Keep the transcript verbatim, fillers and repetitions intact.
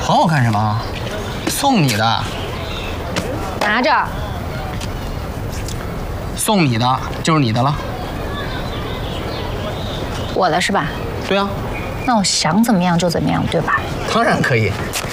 还我干什么？送你的。 拿着。 送你的就是你的了。 我的是吧？ 对啊。 那我想怎么样就怎么样，对吧？ 当然可以。